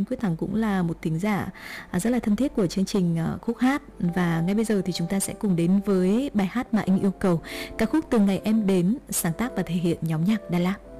anh Quyết Thắng cũng là một thính giả rất là thân thiết của chương trình Khúc Hát. Và ngay bây giờ thì chúng ta sẽ cùng đến với bài hát mà anh yêu cầu, ca khúc Từ Ngày Em Đến, sáng tác và thể hiện nhóm nhạc Đà Lạt.